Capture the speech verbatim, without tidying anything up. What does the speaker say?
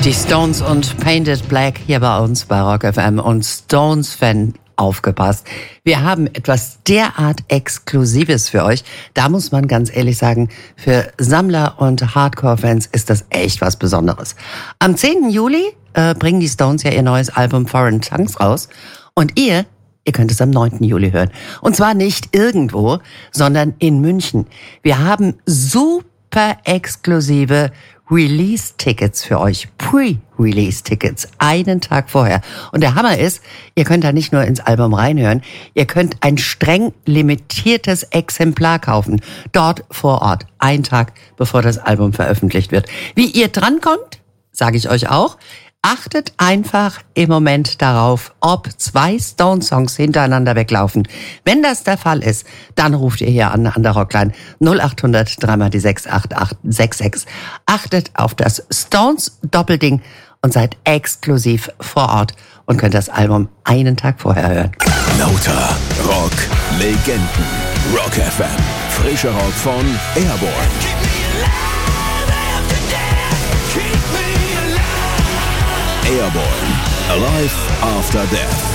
Die Stones und Painted Black hier bei uns bei Rock F M und Stones-Fan aufgepasst. Wir haben etwas derart Exklusives für euch. Da muss man ganz ehrlich sagen, für Sammler und Hardcore-Fans ist das echt was Besonderes. Am zehnten Juli äh, bringen die Stones ja ihr neues Album Foreign Tongues raus und ihr Ihr könnt es am neunten Juli hören. Und zwar nicht irgendwo, sondern in München. Wir haben super exklusive Release-Tickets für euch. Pre-Release-Tickets. Einen Tag vorher. Und der Hammer ist, ihr könnt da nicht nur ins Album reinhören, ihr könnt ein streng limitiertes Exemplar kaufen. Dort vor Ort. Einen Tag bevor das Album veröffentlicht wird. Wie ihr drankommt, sage ich euch auch. Achtet einfach im Moment darauf, ob zwei Stone-Songs hintereinander weglaufen. Wenn das der Fall ist, dann ruft ihr hier an, an der Rockline null acht hundert drei mal die sechs acht acht sechs sechs. Achtet auf das Stones-Doppelding und seid exklusiv vor Ort und könnt das Album einen Tag vorher hören. Lauter Rock, Legenden, Rock F M, frischer Rock von Airborne. Airborne, Alive After Death.